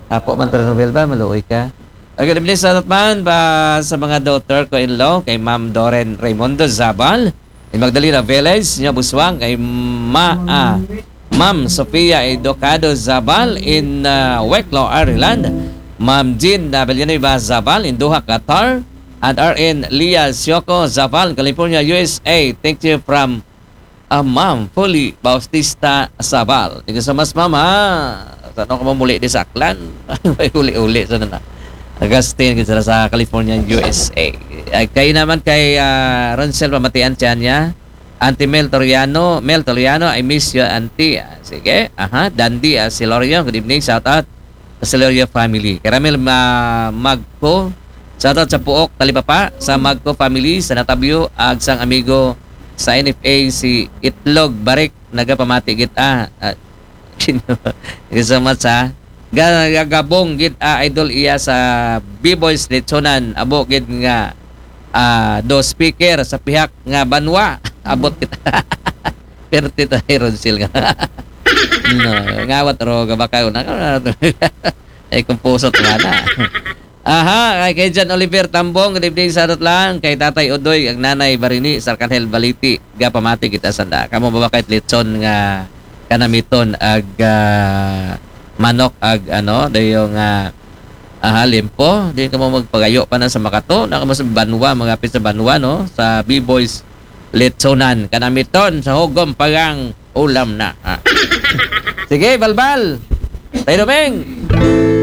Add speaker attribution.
Speaker 1: Apo man Nobel ba maluoy ka. Good evening sa man ba sa mga daughter ko in law kay Ma'am Doren Raimundo Zabal in Magdalena Village, nya Buswang kay Ma'am Sofia Educado Zabal in Wicklow, Ireland. Ma'am Jean Villanueva Zabal in Doha, Qatar. And RN Leah Sioko Zabal, California, USA. Thank you from Ma'am Fully Bautista Zabal. Thank you so much, Ma'am. Saan ako mamuli di saklan? May uli-uli. Saan na? Agustin, kita sa California, USA. Ay, kayo naman kay Ronsel Pamatian siya niya. Auntie Mel Toriano, I miss you, Auntie. Sige, Dandy, Silorio, good evening, shout out sa Silorio family. Caramel Magpo, shout out sa Puok, Talipapa, sa Magpo family, sa Natabyo, agsang amigo sa NFA, si Itlog Barik, nagapamati kita. Thank you so much, ha. Gagabong gid idol iya sa B-Boys Lechonan, abo gid nga do speaker sa pihak nga banwa abot kita. Pero tita Ronsil nga. No, ngawat ro gabakaw na. Ay kumpusot nga na. Kay John Oliver Tambong, good evening sa lang kay Tatay Odoy, ang Nanay Barini, Sarkanhel Baliti, gapamati kita sanda. Kamo ba kay lechon nga kanamiton ag manok ag dayong limpo di ka mo magpagayo pa na sa Makato na sa Banwa, mga pizza Banwa no sa B-Boys Lechonan kanamiton sa hugom pagang ulam na. Sige balbal tayo domeng.